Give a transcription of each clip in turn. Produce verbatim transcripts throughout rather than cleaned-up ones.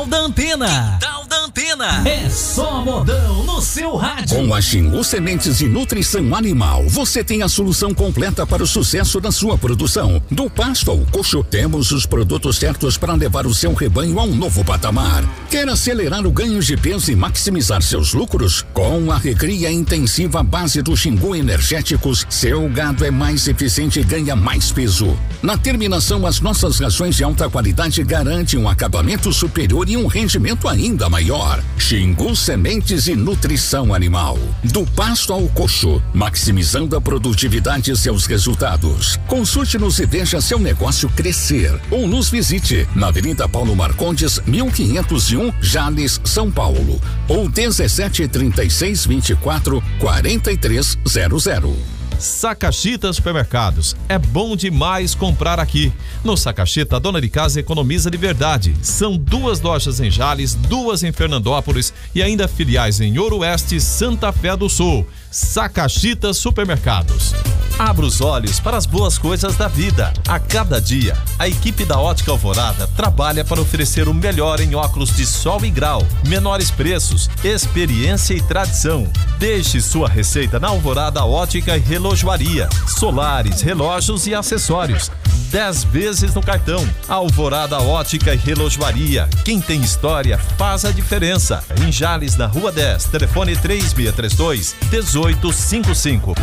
da Antena. Quintal da Antena. É só modão no seu rádio. Com a Xingu Sementes e Nutrição Animal, você tem a solução completa para o sucesso da sua produção. Do pasto ao coxo, temos os produtos certos para levar o seu rebanho a um novo patamar. Quer acelerar o ganho de peso e maximizar seus lucros? Com a recria intensiva base do Xingu Energéticos, seu gado é mais eficiente e ganha mais peso. Na terminação, as nossas rações de alta qualidade garantem um acabamento superior e um rendimento ainda maior. Xingu Sementes e Nutrição Animal. Do pasto ao coxo, maximizando a produtividade e seus resultados. Consulte-nos e veja seu negócio crescer. Ou nos visite na Avenida Paulo Marcondes, mil quinhentos e um, Jales, São Paulo. Ou dezessete, trinta e seis, vinte e quatro, quarenta e três zero zero. Sacachita Supermercados. É bom demais comprar aqui. No Sacachita, a dona de casa economiza de verdade. São duas lojas em Jales, duas em Fernandópolis e ainda filiais em Ouro Oeste e Santa Fé do Sul. Sacachita Supermercados. Abra os olhos para as boas coisas da vida. A cada dia, a equipe da Ótica Alvorada trabalha para oferecer o melhor em óculos de sol e grau, menores preços, experiência e tradição. Deixe sua receita na Alvorada Ótica e Relojoaria, solares, relógios e acessórios. Dez vezes no cartão. Alvorada Ótica e Relojoaria. Quem tem história faz a diferença. Em Jales, na Rua dez, telefone três seis três dois, um oito cinco cinco.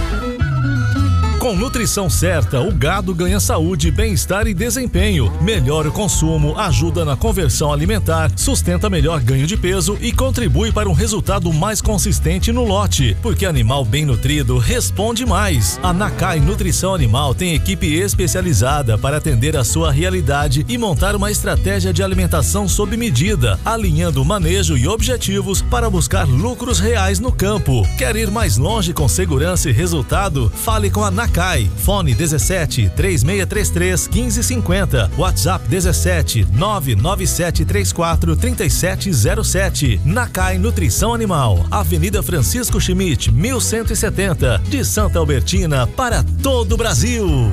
Com nutrição certa, o gado ganha saúde, bem-estar e desempenho. Melhora o consumo, ajuda na conversão alimentar, sustenta melhor ganho de peso e contribui para um resultado mais consistente no lote. Porque animal bem nutrido responde mais. A Nakai Nutrição Animal tem equipe especializada para atender a sua realidade e montar uma estratégia de alimentação sob medida, alinhando o manejo e objetivos para buscar lucros reais no campo. Quer ir mais longe com segurança e resultado? Fale com a Nakai. Fone dezessete, três seis três três, um cinco cinco zero. WhatsApp dezessete, nove nove sete três quatro, três sete zero sete. Nakai Nutrição Animal. Avenida Francisco Schmidt, mil cento e setenta. De Santa Albertina para todo o Brasil.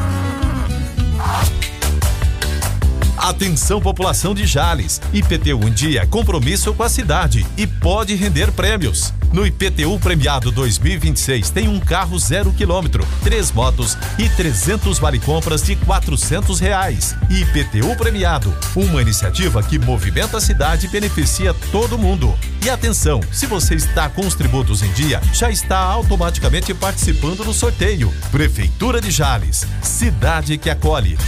Atenção, população de Jales. I P T U em dia é compromisso com a cidade e pode render prêmios. No I P T U Premiado dois mil e vinte e seis tem um carro zero quilômetro, três motos e trezentos vale-compras de quatrocentos reais. I P T U Premiado, uma iniciativa que movimenta a cidade e beneficia todo mundo. E atenção, se você está com os tributos em dia, já está automaticamente participando do sorteio. Prefeitura de Jales, cidade que acolhe.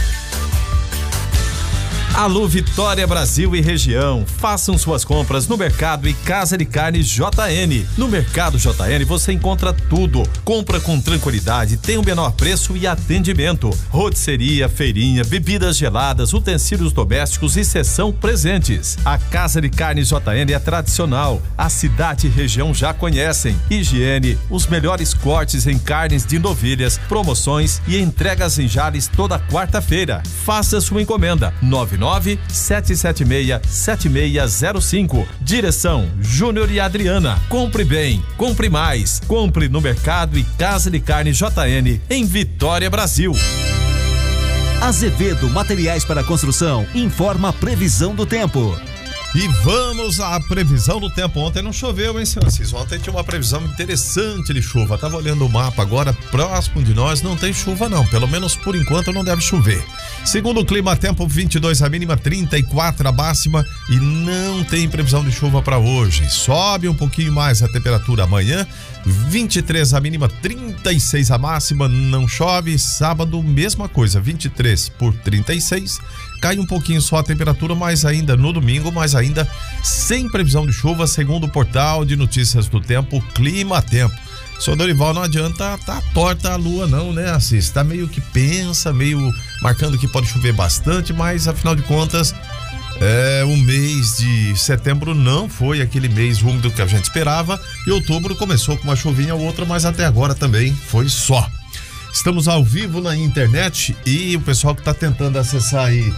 Alô Vitória Brasil e região, façam suas compras no Mercado e Casa de Carnes J N. No Mercado J N você encontra tudo, compra com tranquilidade, tem o menor preço e atendimento. Rotisseria, feirinha, bebidas geladas, utensílios domésticos e seção presentes. A Casa de Carnes J N é tradicional, a cidade e região já conhecem. Higiene, os melhores cortes em carnes de novilhas, promoções e entregas em Jales toda quarta-feira. Faça sua encomenda, nove nove sete sete seis sete seis zero cinco. Direção Júnior e Adriana. Compre bem, compre mais. Compre no Mercado e Casa de Carne J N em Vitória, Brasil. Azevedo Materiais para Construção informa a previsão do tempo. E vamos à previsão do tempo. Ontem não choveu, hein, senhor Assis? Ontem tinha uma previsão interessante de chuva. Tava olhando o mapa agora, próximo de nós não tem chuva não, pelo menos por enquanto não deve chover. Segundo o Clima Tempo, vinte e dois a mínima, trinta e quatro a máxima e não tem previsão de chuva para hoje. Sobe um pouquinho mais a temperatura amanhã, vinte e três a mínima, trinta e seis a máxima, não chove. Sábado, mesma coisa, vinte e três por trinta e seis. Cai um pouquinho só a temperatura, mas ainda no domingo, mas ainda sem previsão de chuva, segundo o portal de notícias do tempo, Clima Tempo. Senhor Dorival, não adianta tá torta a lua não, né, Assis? Tá meio que pensa, meio marcando que pode chover bastante, mas afinal de contas, é, o mês de setembro não foi aquele mês úmido que a gente esperava e outubro começou com uma chuvinha ou outra, mas até agora também foi só. Estamos ao vivo na internet e o pessoal que está tentando acessar aí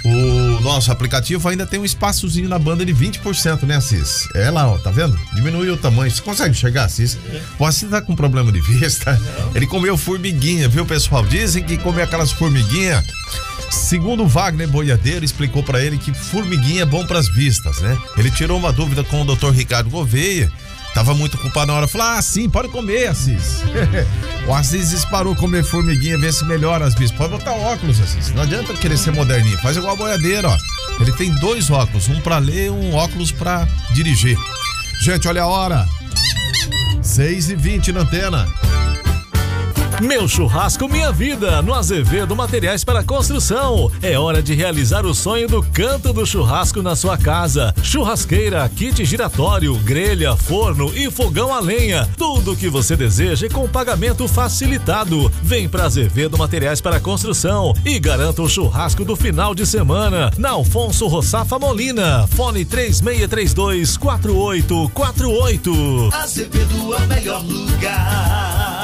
O nosso aplicativo ainda tem um espaçozinho na banda de vinte por cento, né, Assis? É lá, ó, tá vendo? Diminuiu o tamanho. Você consegue enxergar, Assis? O Assis tá com problema de vista. Ele comeu formiguinha, viu, pessoal? Dizem que comer aquelas formiguinhas. Segundo o Wagner Boiadeiro, explicou pra ele que formiguinha é bom pras vistas, né? Ele tirou uma dúvida com o doutor Ricardo Gouveia. Tava muito ocupado na hora, falou, ah, sim, pode comer, Assis. O Assis disparou comer formiguinha, ver se melhora as vistas. Pode botar óculos, Assis, não adianta querer ser moderninho, faz igual a Boiadeiro, ó. Ele tem dois óculos, um pra ler e um óculos pra dirigir. Gente, olha a hora, seis e vinte na antena. Meu churrasco, minha vida, no Azevedo Materiais para Construção. É hora de realizar o sonho do canto do churrasco na sua casa. Churrasqueira, kit giratório, grelha, forno e fogão a lenha. Tudo o que você deseja com pagamento facilitado. Vem para Azevedo Materiais para Construção e garanta o churrasco do final de semana. Na Alfonso Roçafa Molina. Fone três seis três dois, quatro oito quatro oito. Azevedo é o melhor lugar.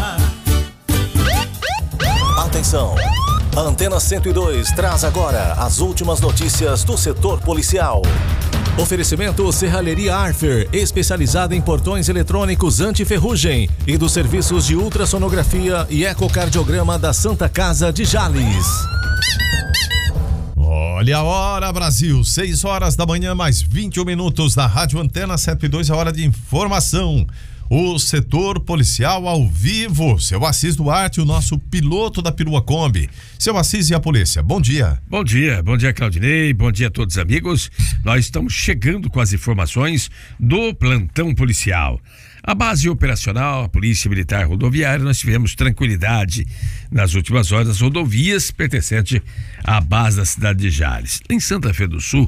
Atenção, a Antena cento e dois traz agora as últimas notícias do setor policial. Oferecimento Serralheria Arfer, especializada em portões eletrônicos anti-ferrugem e dos serviços de ultrassonografia e ecocardiograma da Santa Casa de Jales. Olha a hora, Brasil, seis horas da manhã, mais vinte e um minutos da Rádio Antena cento e dois, a hora de informação. O setor policial ao vivo, seu Assis Duarte, o nosso piloto da Perua Kombi. Seu Assis e a polícia, bom dia. Bom dia, bom dia, Claudinei, bom dia a todos os amigos. Nós estamos chegando com as informações do plantão policial. A base operacional, a Polícia Militar Rodoviária, nós tivemos tranquilidade nas últimas horas das rodovias pertencentes à base da cidade de Jales. Em Santa Fé do Sul,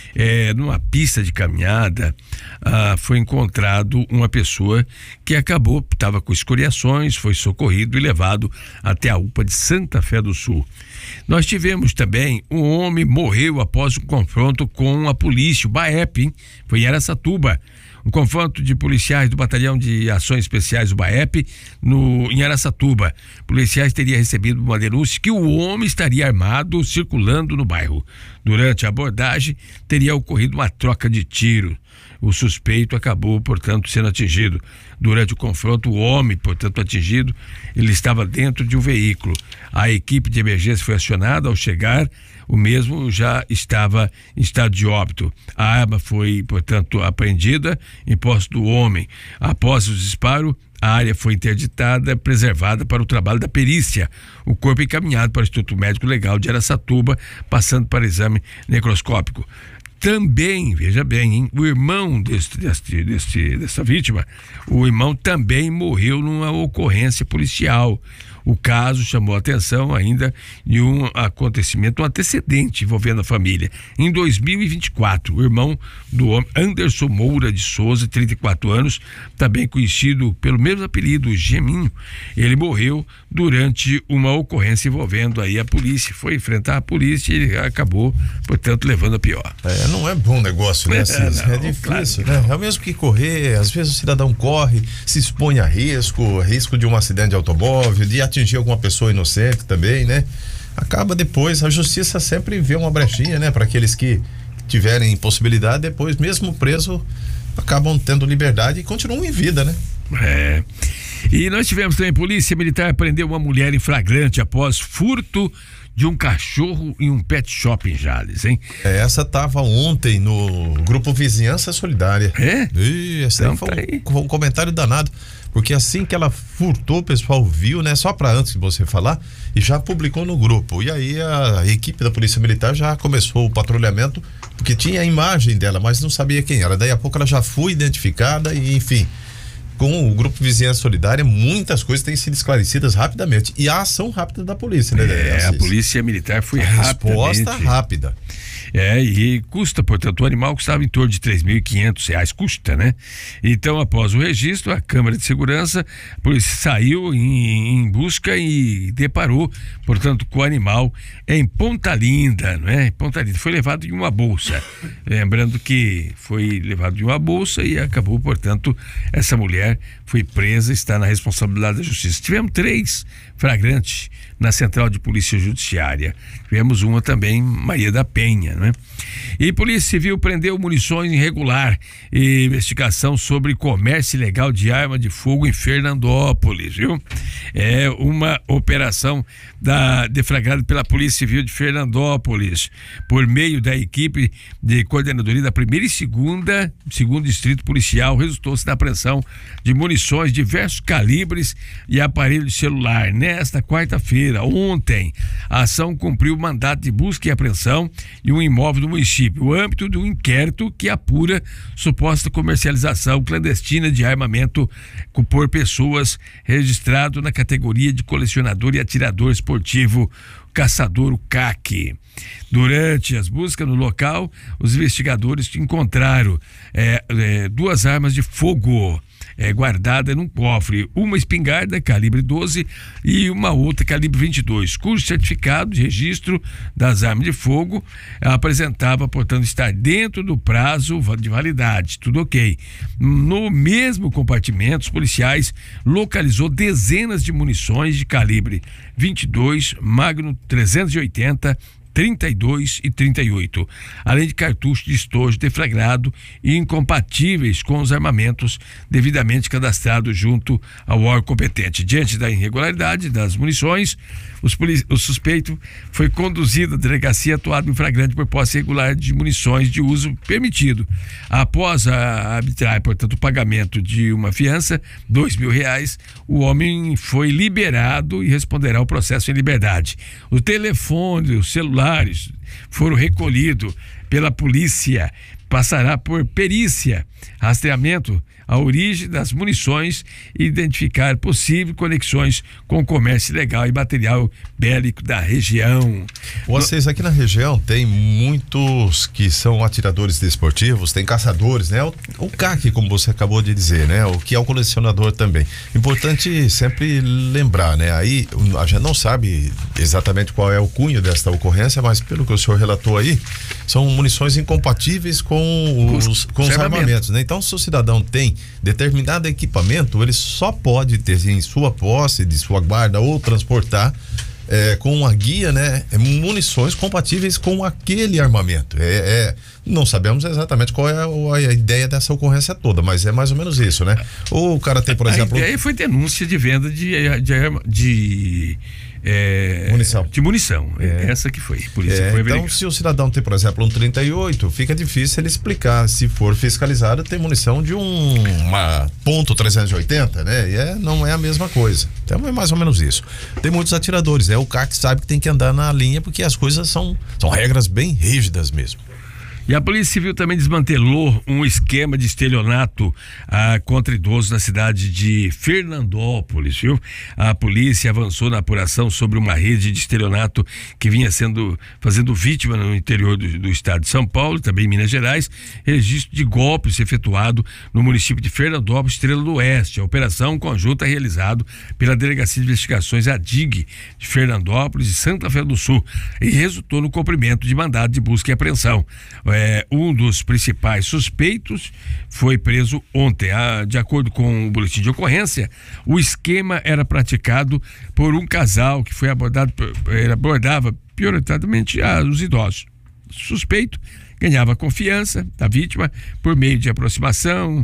É, numa pista de caminhada, ah, foi encontrado uma pessoa que acabou, estava com escoriações, foi socorrido e levado até a U P A de Santa Fé do Sul. Nós tivemos também um homem morreu após um confronto com a polícia, o BAEP, hein? Foi em Araçatuba. Um confronto de policiais do Batalhão de Ações Especiais do BAEP no, em Araçatuba. Policiais teriam recebido uma denúncia que o homem estaria armado circulando no bairro. Durante a abordagem, teria ocorrido uma troca de tiro. O suspeito acabou, portanto, sendo atingido. Durante o confronto, o homem, portanto, atingido, ele estava dentro de um veículo. A equipe de emergência foi acionada. Ao chegar, o mesmo já estava em estado de óbito. A arma foi, portanto, apreendida em posse do homem. Após o disparo, a área foi interditada, preservada para o trabalho da perícia. O corpo encaminhado para o Instituto Médico Legal de Araçatuba, passando para exame necroscópico. Também, veja bem, hein, o irmão deste, deste, deste, dessa vítima, o irmão também morreu numa ocorrência policial. O caso chamou a atenção ainda de um acontecimento, um antecedente envolvendo a família. Em dois mil e vinte e quatro, o irmão do homem, Anderson Moura de Souza, trinta e quatro anos, também conhecido pelo mesmo apelido, Geminho, ele morreu durante uma ocorrência envolvendo aí a polícia. Foi enfrentar a polícia e ele acabou, portanto, levando a pior. É, não é bom negócio, né, Cis? É, é difícil, claro, né? É o mesmo que correr, às vezes o cidadão corre, se expõe a risco, risco de um acidente de automóvel, de atingir alguma pessoa inocente também, né? Acaba depois, a justiça sempre vê uma brechinha, né? Para aqueles que tiverem possibilidade, depois, mesmo preso, acabam tendo liberdade e continuam em vida, né? É. E nós tivemos também, Polícia Militar prendeu uma mulher em flagrante após furto de um cachorro em um pet shop em Jales, hein? É, essa tava ontem no grupo Vizinhança Solidária. É? E esse então, aí foi, tá aí. Um, foi um comentário danado, porque assim que ela furtou, o pessoal viu, né? Só para antes de você falar, e já publicou no grupo. E aí a equipe da Polícia Militar já começou o patrulhamento, porque tinha a imagem dela, mas não sabia quem era. Daí a pouco ela já foi identificada e, enfim, com o grupo Vizinhança Solidária, muitas coisas têm sido esclarecidas rapidamente. E a ação rápida da polícia, né? É, a Polícia Militar foi a resposta rápida. É, e custa, portanto, o animal custava em torno de três mil e quinhentos reais, custa, né? Então, após o registro, a Câmara de Segurança, a polícia saiu em, em busca e deparou, portanto, com o animal em Ponta Linda, não é? Ponta Linda, foi levado em uma bolsa. Lembrando que foi levado em uma bolsa e acabou, portanto, essa mulher foi presa, está na responsabilidade da justiça. Tivemos três flagrantes na Central de Polícia Judiciária. Tivemos uma também, Maria da Penha, né? E Polícia Civil prendeu munições irregular e investigação sobre comércio ilegal de arma de fogo em Fernandópolis, viu? É uma operação da, deflagrada pela Polícia Civil de Fernandópolis, por meio da equipe de coordenadoria da primeira e segunda, segundo distrito policial, resultou-se na apreensão de munições de diversos calibres e aparelho de celular. Nesta quarta-feira, ontem, a ação cumpriu mandato de busca e apreensão em um imóvel do município, no âmbito de um inquérito que apura suposta comercialização clandestina de armamento por pessoas registrado na categoria de colecionador e atirador esportivo caçador, o C A C. Durante as buscas no local, os investigadores encontraram é, é, duas armas de fogo é, guardadas num cofre, uma espingarda calibre doze e uma outra calibre vinte e dois, cujo certificado de registro das armas de fogo apresentava, portanto, estar dentro do prazo de validade, tudo ok. No mesmo compartimento, os policiais localizou dezenas de munições de calibre vinte e dois, Magnum trezentos e oitenta, trinta e dois e trinta e oito, além de cartuchos de estojo deflagrado e incompatíveis com os armamentos devidamente cadastrados junto ao órgão competente. Diante da irregularidade das munições, os polici- o suspeito foi conduzido à delegacia, atuado em flagrante por posse irregular de munições de uso permitido. Após a arbitrar, portanto, o pagamento de uma fiança, dois mil reais, o homem foi liberado e responderá ao processo em liberdade. O telefone, o celular foram recolhidos pela polícia, passará por perícia, rastreamento a origem das munições e identificar possíveis conexões com o comércio ilegal e material bélico da região. Vocês aqui na região tem muitos que são atiradores desportivos, tem caçadores, né? O, o C A C, como você acabou de dizer, né? O que é o colecionador também. Importante sempre lembrar, né? Aí a gente não sabe exatamente qual é o cunho desta ocorrência, mas pelo que o senhor relatou aí, são munições incompatíveis com os, com os armamentos, né? Então, se o cidadão tem determinado equipamento, ele só pode ter em sua posse, de sua guarda ou transportar é, com a guia, né, munições compatíveis com aquele armamento. É, é, não sabemos exatamente qual é a, a ideia dessa ocorrência toda, mas é mais ou menos isso, né? Ou o cara tem, por exemplo... A ideia foi denúncia de venda de... de, de... É, munição. De munição, é. Essa que foi, por isso é, foi então, se o cidadão tem, por exemplo, um trinta e oito, fica difícil ele explicar. Se for fiscalizado, tem munição de um uma ponto trezentos e oitenta, né? E é, não é a mesma coisa. Então é mais ou menos isso. Tem muitos atiradores, é o C A C sabe que tem que andar na linha, porque as coisas são, são regras bem rígidas mesmo. E a Polícia Civil também desmantelou um esquema de estelionato ah, contra idosos na cidade de Fernandópolis, viu? A polícia avançou na apuração sobre uma rede de estelionato que vinha sendo, fazendo vítima no interior do, do estado de São Paulo, também em Minas Gerais, registro de golpes efetuado no município de Fernandópolis, Estrela do Oeste. A operação conjunta realizada pela Delegacia de Investigações A D I G de Fernandópolis e Santa Fé do Sul e resultou no cumprimento de mandado de busca e apreensão. É, um dos principais suspeitos foi preso ontem. Ah, de acordo com o boletim de ocorrência, o esquema era praticado por um casal que foi abordado, ele abordava prioritariamente ah, os idosos. Suspeito ganhava confiança da vítima por meio de aproximação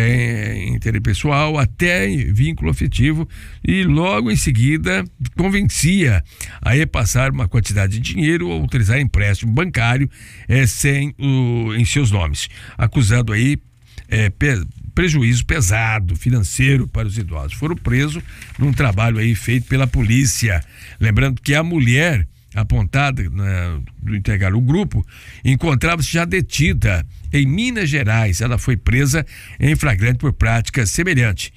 é, interpessoal até vínculo afetivo e logo em seguida convencia a repassar uma quantidade de dinheiro ou utilizar empréstimo bancário é, sem o, em seus nomes, acusando aí é, pe, prejuízo pesado financeiro para os idosos. Foram presos num trabalho aí feito pela polícia. Lembrando que a mulher apontada na, do integrar o grupo encontrava-se já detida em Minas Gerais. Ela foi presa em flagrante por prática semelhante.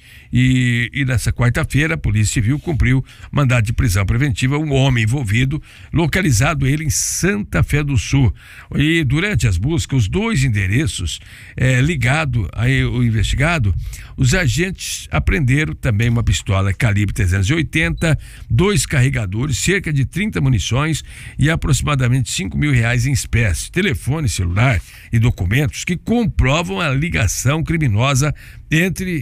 E, e nessa quarta-feira a Polícia Civil cumpriu mandado de prisão preventiva um homem envolvido, localizado ele em Santa Fé do Sul. E durante as buscas, os dois endereços é, ligados ao investigado, os agentes apreenderam também uma pistola calibre trezentos e oitenta, dois carregadores, cerca de trinta munições e aproximadamente cinco mil reais em espécie, telefone celular e documentos que comprovam a ligação criminosa entre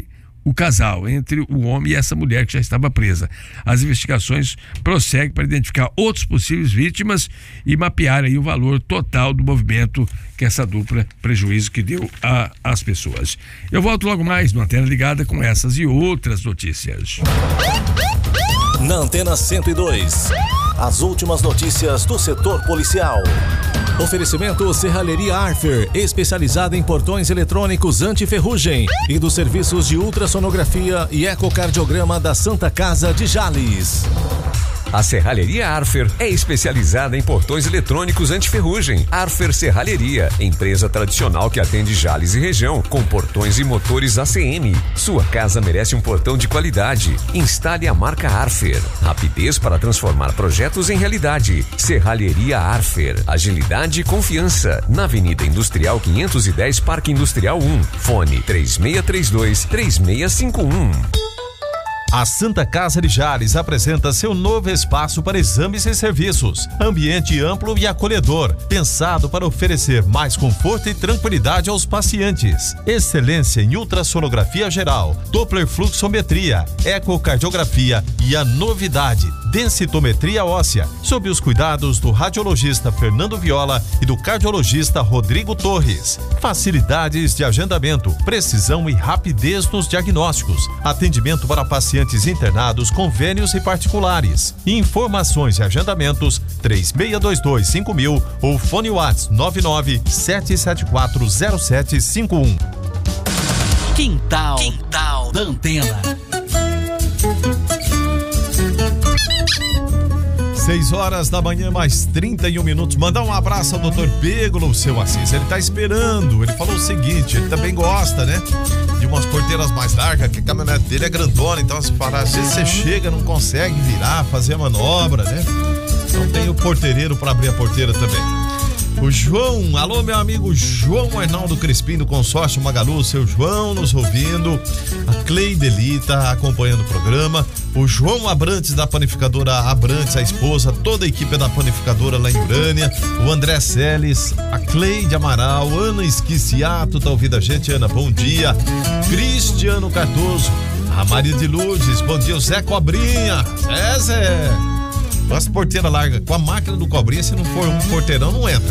o casal, entre o homem e essa mulher que já estava presa. As investigações prosseguem para identificar outros possíveis vítimas e mapear aí o valor total do movimento que essa dupla prejuízo que deu às pessoas. Eu volto logo mais no Antena Ligada com essas e outras notícias. Na Antena cento e dois, as últimas notícias do setor policial. Oferecimento Serralheria Arfer, especializada em portões eletrônicos anti-ferrugem e dos serviços de ultrassonografia e ecocardiograma da Santa Casa de Jales. A Serralheria Arfer é especializada em portões eletrônicos anti-ferrugem. Arfer Serralheria, empresa tradicional que atende Jales e região, com portões e motores A C M. Sua casa merece um portão de qualidade. Instale a marca Arfer. Rapidez para transformar projetos em realidade. Serralheria Arfer. Agilidade e confiança. Na Avenida Industrial quinhentos e dez, Parque Industrial um. Fone três seis três dois, três seis cinco um. A Santa Casa de Jales apresenta seu novo espaço para exames e serviços. Ambiente amplo e acolhedor, pensado para oferecer mais conforto e tranquilidade aos pacientes. Excelência em ultrassonografia geral, Doppler fluxometria, ecocardiografia e a novidade, densitometria óssea, sob os cuidados do radiologista Fernando Viola e do cardiologista Rodrigo Torres. Facilidades de agendamento, precisão e rapidez nos diagnósticos. Atendimento para pacientes internados, convênios e particulares. Informações e agendamentos três seis dois dois cinco mil ou fone WhatsApp nove nove sete sete quatro zero sete cinco um. Quintal, Quintal da Antena. seis horas da manhã, mais trinta e um minutos. Mandar um abraço ao doutor Pegolo, seu Assis. Ele tá esperando. Ele falou o seguinte: ele também gosta, né? De umas porteiras mais largas, que a caminhonete dele é grandona. Então, se falar, às vezes você chega, não consegue virar, fazer a manobra, né? Então tem o porteireiro para abrir a porteira também. O João, alô meu amigo João Arnaldo Crispim do consórcio Magalu, seu João nos ouvindo, a Cleide tá acompanhando o programa, o João Abrantes da panificadora Abrantes, a esposa, toda a equipe da panificadora lá em Urânia, o André Celes, a Cleide Amaral, Ana Esquiciato tá ouvindo a gente. Ana, bom dia. Cristiano Cardoso, a Maria de Lourdes, bom dia. O Zé Cobrinha, Zé Zé. Nossa porteira larga, com a máquina do Cobrinha, se não for um porteirão, não entra.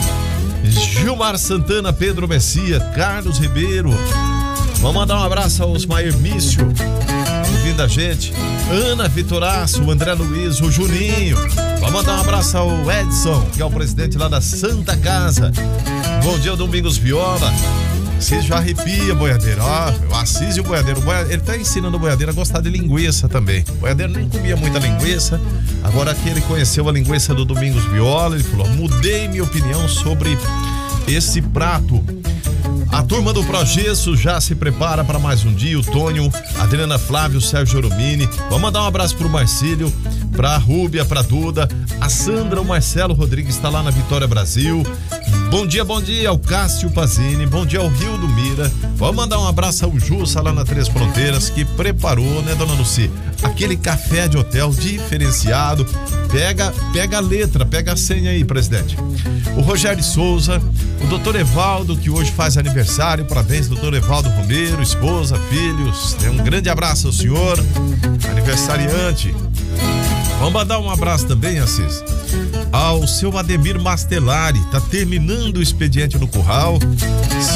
Gilmar Santana, Pedro Messia, Carlos Ribeiro. Vamos mandar um abraço ao Osmair Mício, ouvindo a gente. Ana Vitoraço, o André Luiz, o Juninho. Vamos mandar um abraço ao Edson, que é o presidente lá da Santa Casa. Bom dia, Domingos Viola. Assis já arrepia, boiadeiro. Ó, o Assis e o boiadeiro. O boiadeiro, ele tá ensinando o boiadeiro a gostar de linguiça também. O boiadeiro nem comia muita linguiça. Agora que ele conheceu a linguiça do Domingos Viola, ele falou: mudei minha opinião sobre esse prato. A turma do Progesso já se prepara para mais um dia. O Tônio, Adriana Flávio, Sérgio Oromini. Vamos mandar um abraço pro Marcílio, pra Rúbia, pra Duda, a Sandra, o Marcelo Rodrigues está lá na Vitória Brasil. Bom dia, bom dia ao Cássio Pazini, bom dia ao Rio do Mira. Vamos mandar um abraço ao Jussa lá na Três Fronteiras, que preparou, né, dona Luci, aquele café de hotel diferenciado. Pega, pega a letra, pega a senha aí, presidente. O Rogério Souza, o doutor Evaldo, que hoje faz aniversário. Parabéns, doutor Evaldo Romero, esposa, filhos. Um grande abraço ao senhor, aniversariante. Vamos mandar um abraço também, Assis, ao seu Ademir Mastelari, tá terminando o expediente no Curral.